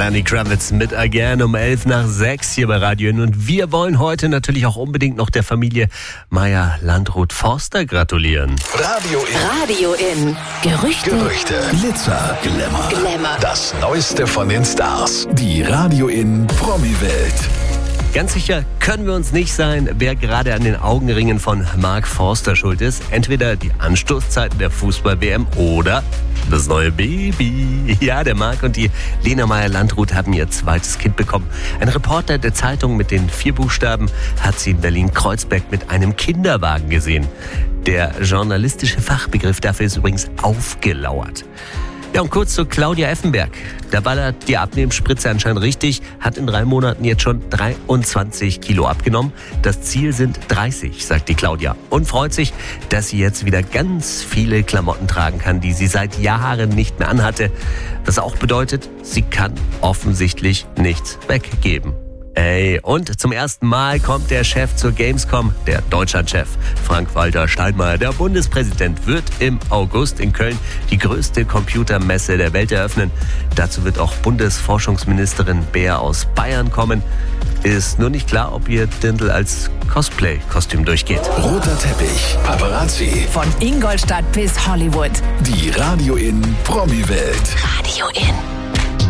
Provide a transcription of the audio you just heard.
Lenny Kravitz mit Again um 11:06 hier bei Radio Inn. Und wir wollen heute natürlich auch unbedingt noch der Familie Meyer-Landrut-Forster gratulieren. Radio Inn. Gerüchte. Glitzer, Glamour. Das Neueste von den Stars. Die Radio Inn Promi-Welt. Ganz sicher können wir uns nicht sein, wer gerade an den Augenringen von Mark Forster schuld ist. Entweder die Anstoßzeiten der Fußball-WM oder das neue Baby. Ja, der Mark und die Lena Meyer-Landrut haben ihr zweites Kind bekommen. Ein Reporter der Zeitung mit den 4 Buchstaben hat sie in Berlin-Kreuzberg mit einem Kinderwagen gesehen. Der journalistische Fachbegriff dafür ist übrigens aufgelauert. Ja, und kurz zu Claudia Effenberg. Da ballert die Abnehmspritze anscheinend richtig, hat in 3 Monaten jetzt schon 23 Kilo abgenommen. Das Ziel sind 30, sagt die Claudia. Und freut sich, dass sie jetzt wieder ganz viele Klamotten tragen kann, die sie seit Jahren nicht mehr anhatte. Was auch bedeutet, sie kann offensichtlich nichts weggeben. Und zum ersten Mal kommt der Chef zur Gamescom, der Deutschlandchef Frank-Walter Steinmeier. Der Bundespräsident wird im August in Köln die größte Computermesse der Welt eröffnen. Dazu wird auch Bundesforschungsministerin Beer aus Bayern kommen. Ist nur nicht klar, ob ihr Dirndl als Cosplay-Kostüm durchgeht. Roter Teppich, Paparazzi. Von Ingolstadt bis Hollywood. Die Radio Inn Promi-Welt. Radio Inn.